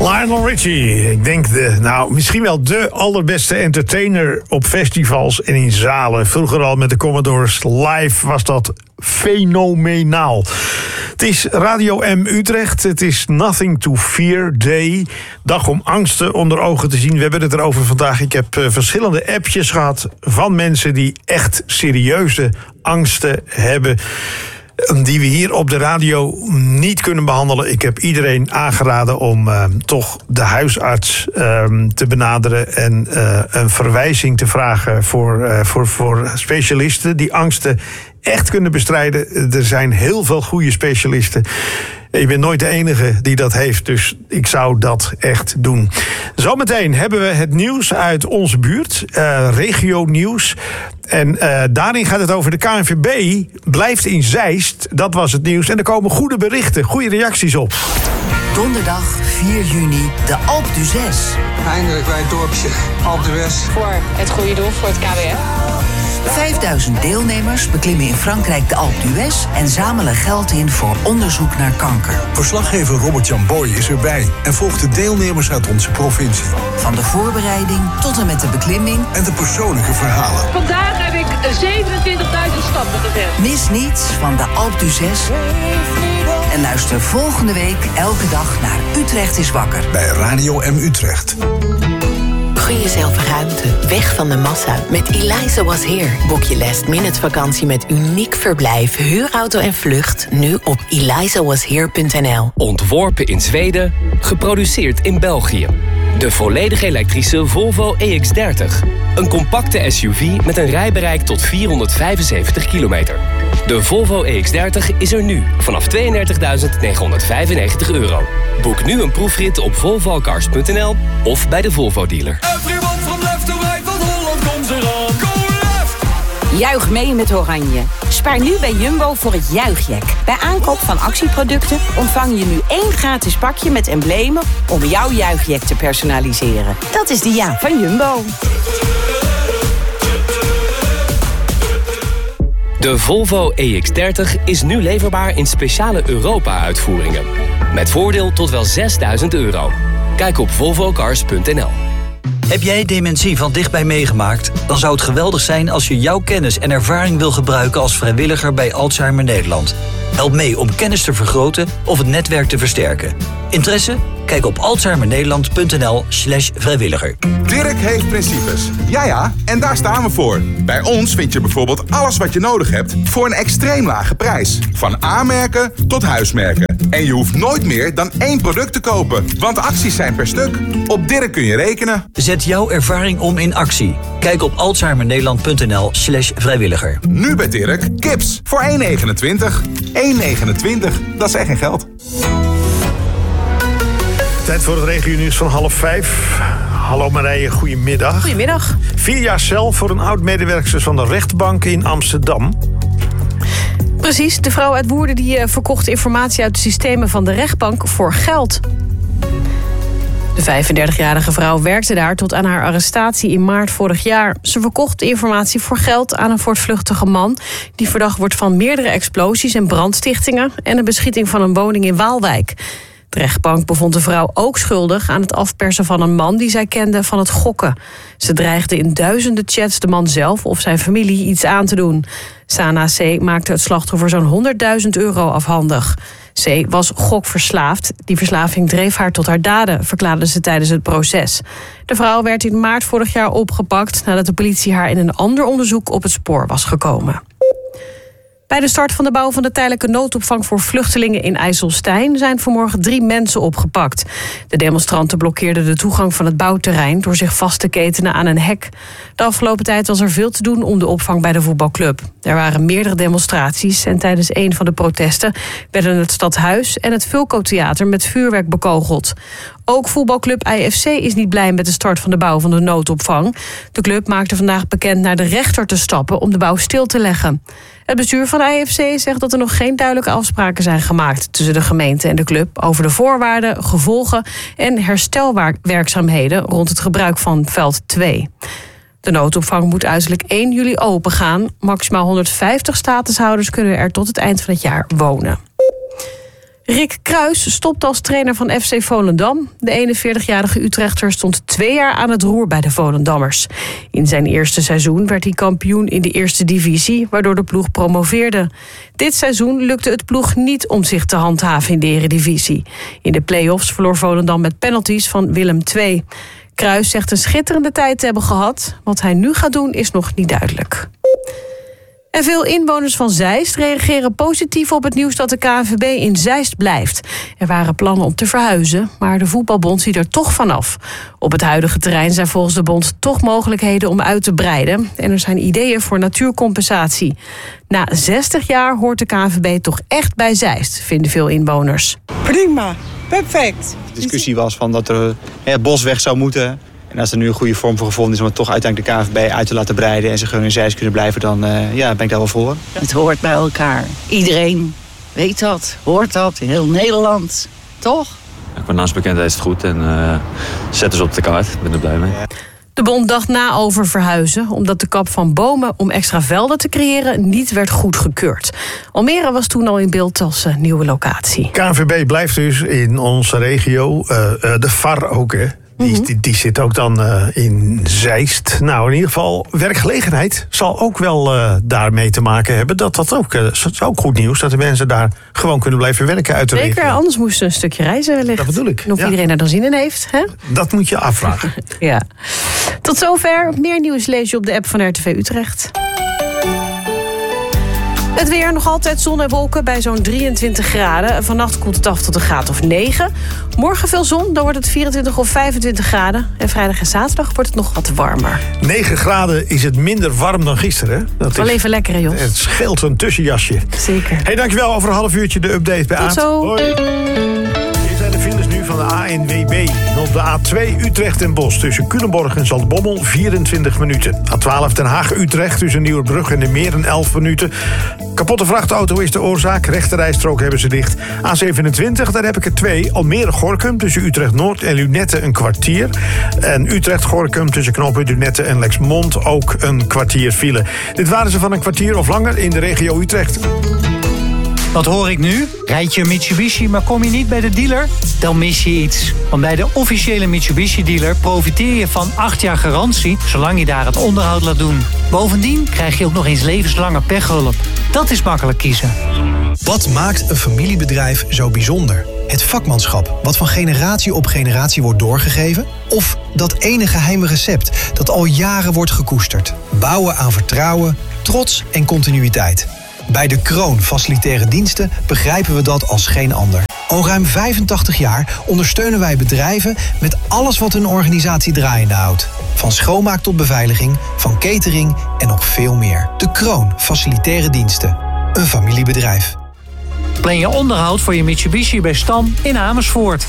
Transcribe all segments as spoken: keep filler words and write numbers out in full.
Lionel Richie, ik denk de, nou, misschien wel de allerbeste entertainer op festivals en in zalen. Vroeger al met de Commodores live was dat fenomenaal. Het is Radio M Utrecht, het is Nothing to Fear Day. Dag om angsten onder ogen te zien. We hebben het erover vandaag. Ik heb uh, verschillende appjes gehad van mensen die echt serieuze angsten hebben, die we hier op de radio niet kunnen behandelen. Ik heb iedereen aangeraden om uh, toch de huisarts uh, te benaderen en uh, een verwijzing te vragen voor, uh, voor, voor specialisten die angsten echt kunnen bestrijden. Er zijn heel veel goede specialisten. Ik ben nooit de enige die dat heeft, dus ik zou dat echt doen. Zometeen hebben we het nieuws uit onze buurt, uh, regio-nieuws. En uh, daarin gaat het over de K N V B. Blijft in Zeist, dat was het nieuws. En er komen goede berichten, goede reacties op. Donderdag vier juni, de Alpe d'Huez. Eindelijk bij het dorpje Alpe d'Huez. Voor het goede doel, voor het K W F. vijfduizend deelnemers beklimmen in Frankrijk de Alpe d'Huez en zamelen geld in voor onderzoek naar kanker. Verslaggever Robert-Jan Boy is erbij en volgt de deelnemers uit onze provincie. Van de voorbereiding tot en met de beklimming en de persoonlijke verhalen. Vandaag heb ik zevenentwintigduizend stappen gezet. Mis niets van de Alpe d'Huez. En luister volgende week elke dag naar Utrecht is wakker. Bij Radio M Utrecht. Gun jezelf ruimte, weg van de massa. Met Eliza Was Here boek je last minute vakantie met uniek verblijf, huurauto en vlucht nu op eliza was here punt n l. Ontworpen in Zweden, geproduceerd in België. De volledig elektrische Volvo E X dertig. Een compacte S U V met een rijbereik tot vierhonderdvijfenzeventig kilometer. De Volvo E X dertig is er nu vanaf tweeëndertigduizend negenhonderdvijfennegentig euro. Boek nu een proefrit op volvo cars punt n l of bij de Volvo dealer. Everyone from left to right, van Holland komt eraan. Go left! Juich mee met Oranje. Spaar nu bij Jumbo voor het juichjack. Bij aankoop van actieproducten ontvang je nu één gratis pakje met emblemen om jouw juichjack te personaliseren. Dat is de ja van Jumbo. De Volvo E X dertig is nu leverbaar in speciale Europa-uitvoeringen. Met voordeel tot wel zesduizend euro. Kijk op volvo cars punt n l. Heb jij dementie van dichtbij meegemaakt? Dan zou het geweldig zijn als je jouw kennis en ervaring wil gebruiken als vrijwilliger bij Alzheimer Nederland. Help mee om kennis te vergroten of het netwerk te versterken. Interesse? Kijk op alzheimernederland punt n l slash vrijwilliger. Dirk heeft principes. Ja ja, en daar staan we voor. Bij ons vind je bijvoorbeeld alles wat je nodig hebt voor een extreem lage prijs. Van A-merken tot huismerken. En je hoeft nooit meer dan één product te kopen, want acties zijn per stuk. Op Dirk kun je rekenen. Zet jouw ervaring om in actie. Kijk op alzheimernederland punt n l slash vrijwilliger. Nu bij Dirk, kips voor één negenentwintig. één negenentwintig, dat is echt geen geld. Tijd voor het regionieuws van half vijf. Hallo Marije, goedemiddag. Goedemiddag. Vier jaar cel voor een oud-medewerkster van de rechtbank in Amsterdam. Precies, de vrouw uit Woerden die verkocht informatie uit de systemen van de rechtbank voor geld. De vijfendertigjarige vrouw werkte daar tot aan haar arrestatie in maart vorig jaar. Ze verkocht informatie voor geld aan een voortvluchtige man die verdacht wordt van meerdere explosies en brandstichtingen en een beschieting van een woning in Waalwijk. De rechtbank bevond de vrouw ook schuldig aan het afpersen van een man die zij kende van het gokken. Ze dreigde in duizenden chats de man zelf of zijn familie iets aan te doen. Sana C. maakte het slachtoffer zo'n honderdduizend euro afhandig. C. was gokverslaafd. Die verslaving dreef haar tot haar daden, verklaarde ze tijdens het proces. De vrouw werd in maart vorig jaar opgepakt nadat de politie haar in een ander onderzoek op het spoor was gekomen. Bij de start van de bouw van de tijdelijke noodopvang voor vluchtelingen in IJsselstein zijn vanmorgen drie mensen opgepakt. De demonstranten blokkeerden de toegang van het bouwterrein door zich vast te ketenen aan een hek. De afgelopen tijd was er veel te doen om de opvang bij de voetbalclub. Er waren meerdere demonstraties en tijdens een van de protesten werden het Stadhuis en het Vulco-theater met vuurwerk bekogeld. Ook voetbalclub I F C is niet blij met de start van de bouw van de noodopvang. De club maakte vandaag bekend naar de rechter te stappen om de bouw stil te leggen. Het bestuur van I F C zegt dat er nog geen duidelijke afspraken zijn gemaakt tussen de gemeente en de club over de voorwaarden, gevolgen en herstelwerkzaamheden rond het gebruik van veld twee. De noodopvang moet uiterlijk één juli open gaan. Maximaal honderdvijftig statushouders kunnen er tot het eind van het jaar wonen. Rick Kruijs stopt als trainer van F C Volendam. De eenenveertigjarige Utrechter stond twee jaar aan het roer bij de Volendammers. In zijn eerste seizoen werd hij kampioen in de eerste divisie, waardoor de ploeg promoveerde. Dit seizoen lukte het ploeg niet om zich te handhaven in de eredivisie. In de play-offs verloor Volendam met penalties van Willem twee. Kruijs zegt een schitterende tijd te hebben gehad. Wat hij nu gaat doen is nog niet duidelijk. En veel inwoners van Zeist reageren positief op het nieuws dat de K N V B in Zeist blijft. Er waren plannen om te verhuizen, maar de voetbalbond ziet er toch vanaf. Op het huidige terrein zijn volgens de bond toch mogelijkheden om uit te breiden. En er zijn ideeën voor natuurcompensatie. Na zestig jaar hoort de K N V B toch echt bij Zeist, vinden veel inwoners. Prima, perfect. De discussie was van dat er het bos weg zou moeten. En als er nu een goede vorm voor gevonden is om het toch uiteindelijk de K N V B uit te laten breiden en ze gewoon in Zeist kunnen blijven, dan uh, ja, ben ik daar wel voor. Het hoort bij elkaar. Iedereen weet dat, hoort dat, in heel Nederland. Toch? Ja, qua naamsbekendheid is het goed en uh, zetten ze op de kaart. Ik ben er blij mee. De bond dacht na over verhuizen, omdat de kap van bomen om extra velden te creëren niet werd goedgekeurd. Almere was toen al in beeld als uh, nieuwe locatie. K N V B blijft dus in onze regio, uh, uh, de V A R ook, hè? Die, mm-hmm. die, die zit ook dan uh, in Zeist. Nou, in ieder geval, werkgelegenheid zal ook wel uh, daarmee te maken hebben. Dat dat ook, uh, dat is ook goed nieuws, dat de mensen daar gewoon kunnen blijven werken uit de Zeker, regio. Anders moesten ze een stukje reizen wellicht. Dat bedoel ik. En of ja. iedereen er dan zin in heeft. Hè? Dat moet je afvragen. Ja. Tot zover. Meer nieuws lees je op de app van R T V Utrecht. Het weer, nog altijd zon en wolken bij zo'n drieëntwintig graden. Vannacht koelt het af tot een graad of negen. Morgen veel zon, dan wordt het vierentwintig of vijfentwintig graden. En vrijdag en zaterdag wordt het nog wat warmer. negen graden is het minder warm dan gisteren. Dat wel is, even lekker, hè, Jos? Het scheelt een tussenjasje. Zeker. Hey, dankjewel. Over een half uurtje de update bij Aad. Tot zo. Hoi. Hier zijn de files nu van de A N W B. Op de A twee Utrecht en Bosch tussen Culemborg en Zaltbommel vierentwintig minuten. A twaalf Den Haag-Utrecht tussen Nieuwerbrug en de Meren elf minuten. Kapotte vrachtauto is de oorzaak. Rechterrijstrook hebben ze dicht. A zevenentwintig, daar heb ik er twee. Almere-Gorkum tussen Utrecht-Noord en Lunette een kwartier. En Utrecht-Gorkum tussen knooppunt Lunette en Lexmond ook een kwartier file. Dit waren ze van een kwartier of langer in de regio Utrecht. Wat hoor ik nu? Rijd je een Mitsubishi, maar kom je niet bij de dealer? Dan mis je iets. Want bij de officiële Mitsubishi-dealer profiteer je van acht jaar garantie, zolang je daar het onderhoud laat doen. Bovendien krijg je ook nog eens levenslange pechhulp. Dat is makkelijk kiezen. Wat maakt een familiebedrijf zo bijzonder? Het vakmanschap, wat van generatie op generatie wordt doorgegeven? Of dat ene geheime recept dat al jaren wordt gekoesterd? Bouwen aan vertrouwen, trots en continuïteit. Bij De Kroon Facilitaire Diensten begrijpen we dat als geen ander. Al ruim vijfentachtig jaar ondersteunen wij bedrijven met alles wat hun organisatie draaiende houdt. Van schoonmaak tot beveiliging, van catering en nog veel meer. De Kroon Facilitaire Diensten. Een familiebedrijf. Plan je onderhoud voor je Mitsubishi bij Stam in Amersfoort.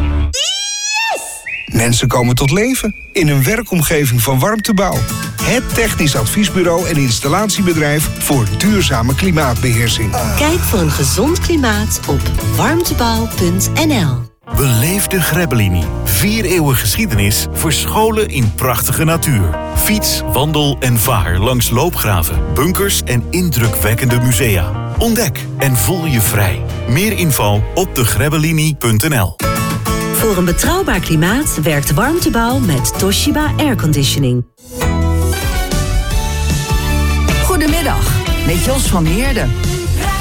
Mensen komen tot leven in een werkomgeving van Warmtebouw. Het technisch adviesbureau en installatiebedrijf voor duurzame klimaatbeheersing. Kijk voor een gezond klimaat op warmtebouw punt n l. Beleef de Grebbelini. Vier eeuwen geschiedenis verscholen in prachtige natuur. Fiets, wandel en vaar langs loopgraven, bunkers en indrukwekkende musea. Ontdek en voel je vrij. Meer info op de grebbelini punt n l. Voor een betrouwbaar klimaat werkt Warmtebouw met Toshiba Airconditioning. Goedemiddag, met Jos van Heerden.